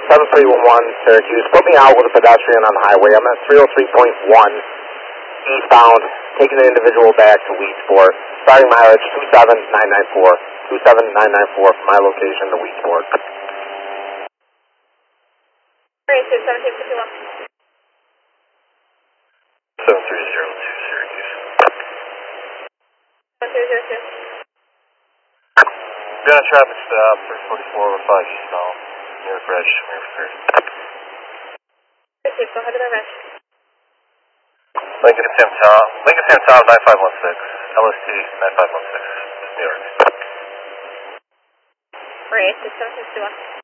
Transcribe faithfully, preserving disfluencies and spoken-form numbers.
seven three one one Syracuse. Put me out with a pedestrian on the highway. I'm at three oh three point one eastbound, taking the individual back to Weedsport. Starting mileage two seven nine nine four. two seven nine nine four from my location to Weedsport. Syracuse, seventeen fifty-one. seven three zero two Syracuse. seven three zero two. Got a traffic stop, three forty-four over five eastbound, near Fresh, near Fresh. Syracuse, go ahead to the rest. Lincoln Sam Tom, Lincoln Sam Tom nine five one six, L S T nine five one six, New York. Syracuse, seventeen fifty-one.